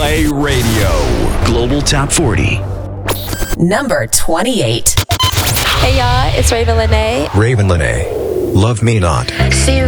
Play Radio. Global Top 40. Number 28. Hey y'all, it's Raven Lene. Raven Lene. Love Me Not. See you